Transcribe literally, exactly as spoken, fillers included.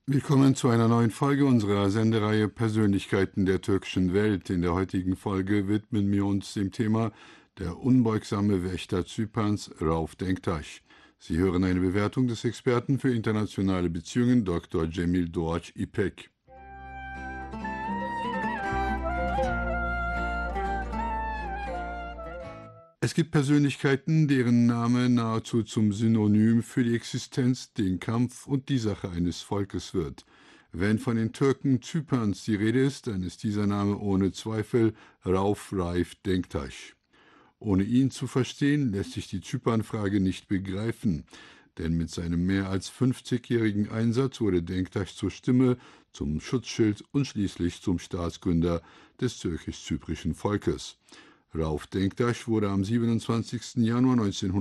Willkommen zu einer neuen Folge unserer Sendereihe Persönlichkeiten der türkischen Welt. In der heutigen Folge widmen wir uns dem Thema der unbeugsame Wächter Zyperns, Rauf Denktaş. Sie hören eine Bewertung des Experten für internationale Beziehungen, Doktor Cemil Doğaç İpek. Es gibt Persönlichkeiten, deren Name nahezu zum Synonym für die Existenz, den Kampf und die Sache eines Volkes wird. Wenn von den Türken Zyperns die Rede ist, dann ist dieser Name ohne Zweifel Rauf Raif Denktaş. Ohne ihn zu verstehen, lässt sich die Zypernfrage nicht begreifen, denn mit seinem mehr als fünfzigjährigen Einsatz wurde Denktaş zur Stimme, zum Schutzschild und schließlich zum Staatsgründer des türkisch-zyprischen Volkes. Rauf Denktaş wurde am siebenundzwanzigsten Januar neunzehnhundertachtzehn